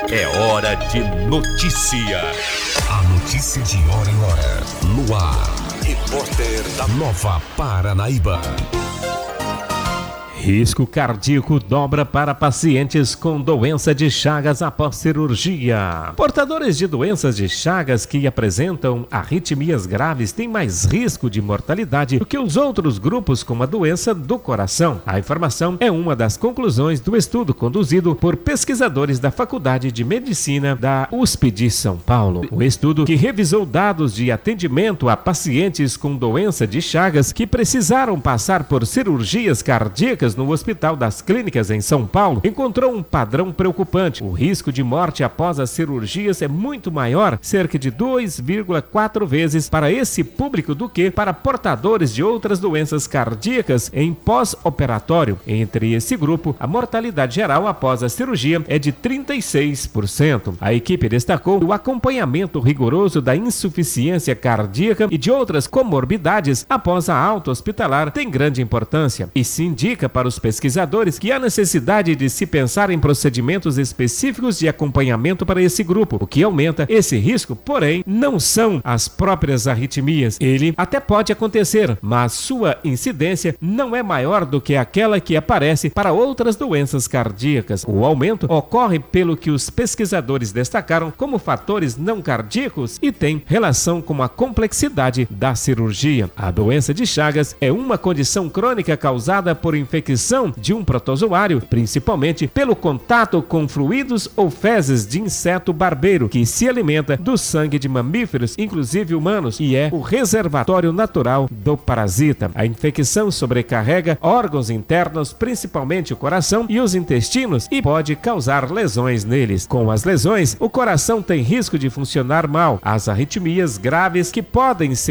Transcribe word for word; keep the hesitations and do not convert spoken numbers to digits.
É hora de notícia. A notícia de hora em hora. No ar. Repórter da Nova Paranaíba. Risco cardíaco dobra para pacientes com doença de Chagas após cirurgia. Portadores de doenças de Chagas que apresentam arritmias graves têm mais risco de mortalidade do que os outros grupos com a doença do coração. A informação é uma das conclusões do estudo conduzido por pesquisadores da Faculdade de Medicina da U S P de São Paulo. O estudo, que revisou dados de atendimento a pacientes com doença de Chagas que precisaram passar por cirurgias cardíacas no Hospital das Clínicas em São Paulo, encontrou um padrão preocupante. O risco de morte após as cirurgias é muito maior, cerca de dois vírgula quatro vezes para esse público do que para portadores de outras doenças cardíacas em pós-operatório. Entre esse grupo, a mortalidade geral após a cirurgia é de trinta e seis por cento. A equipe destacou que o acompanhamento rigoroso da insuficiência cardíaca e de outras comorbidades após a alta hospitalar tem grande importância e se indica para os pesquisadores que há necessidade de se pensar em procedimentos específicos de acompanhamento para esse grupo. O que aumenta esse risco, porém, não são as próprias arritmias. Ele até pode acontecer, mas sua incidência não é maior do que aquela que aparece para outras doenças cardíacas. O aumento ocorre pelo que os pesquisadores destacaram como fatores não cardíacos e tem relação com a complexidade da cirurgia. A doença de Chagas é uma condição crônica causada por infecção de um protozoário, principalmente pelo contato com fluidos ou fezes de inseto barbeiro, que se alimenta do sangue de mamíferos, inclusive humanos, e é o reservatório natural do parasita. A infecção sobrecarrega órgãos internos, principalmente o coração e os intestinos, e pode causar lesões neles. Com as lesões, o coração tem risco de funcionar mal. As arritmias graves, que podem ser